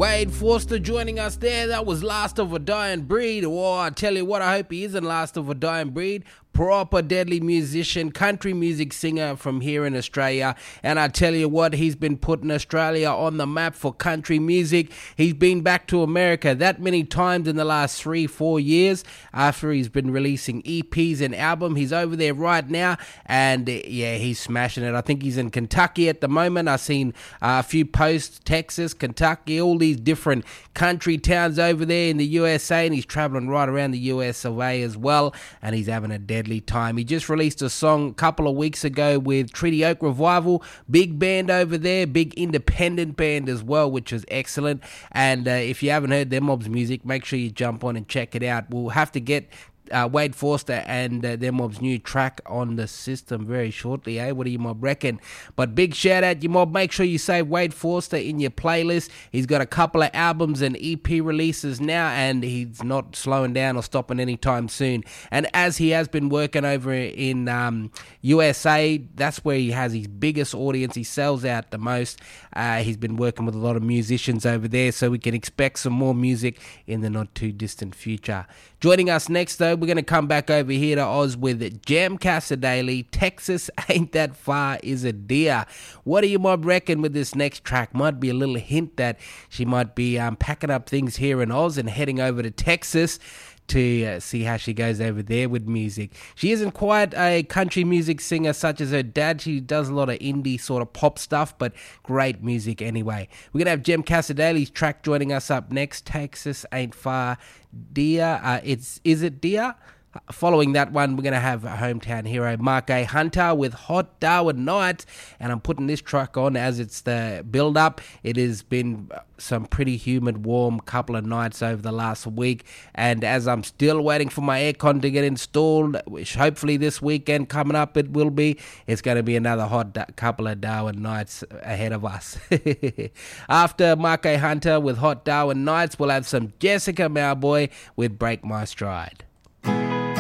Wade Forster joining us there. That was Last of a Dying Breed. Oh, I tell you what, I hope he isn't Last of a Dying Breed. Proper deadly musician, country music singer from here in Australia. And I tell you what, he's been putting Australia on the map for country music. He's been back to America that many times in the last 3-4 years after he's been releasing EPs and albums. He's over there right now and yeah, he's smashing it. I think he's in Kentucky at the moment. I've seen a few posts, Texas, Kentucky, all these different country towns over there in the USA, and he's traveling right around the US of A as well, and he's having a deadly time. He just released a song a couple of weeks ago with Treaty Oak Revival, big band over there, big independent band as well, which was excellent. And if you haven't heard Them Mobs music, make sure you jump on and check it out. We'll have to get Wade Forster and Them Mob's new track on the system very shortly, eh? What do you mob reckon? But big shout out, you mob. Make sure you save Wade Forster in your playlist. He's got a couple of albums and EP releases now, and he's not slowing down or stopping anytime soon. And as he has been working over in USA, that's where he has his biggest audience. He sells out the most. He's been working with a lot of musicians over there, so we can expect some more music in the not too distant future. Joining us next, though, we're going to come back over here to Oz with Jem Cassar-Daley. Texas Ain't That Far, Is It Dear? What do you mob reckon with this next track? Might be a little hint that she might be packing up things here in Oz and heading over to Texas to see how she goes over there with music. She isn't quite a country music singer such as her dad. She does a lot of indie sort of pop stuff, but great music anyway. We're going to have Jem Cassar-Daley's track joining us up next. Texas Ain't Far, Dear. Is it Dear? Following that one, we're going to have a hometown hero, Mark A. Hunter, with Hot Darwin Nights. And I'm putting this track on as it's the build-up. It has been some pretty humid, warm couple of nights over the last week. And as I'm still waiting for my aircon to get installed, which hopefully this weekend coming up it will be, it's going to be another hot couple of Darwin nights ahead of us. After Mark A. Hunter with Hot Darwin Nights, we'll have some Jessica Mauboy with Break My Stride.